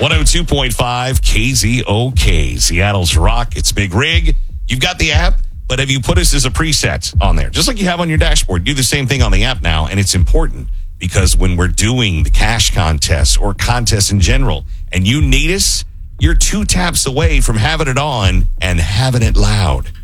102.5 KZOK, Seattle's Rock. It's Big Rig. You've got the app, but have you put us as a preset on there? Just like you have on your dashboard. Do the same thing on the app now, and it's important because when we're doing the cash contests or contests in general, and you need us, you're 2 taps away from having it on and having it loud.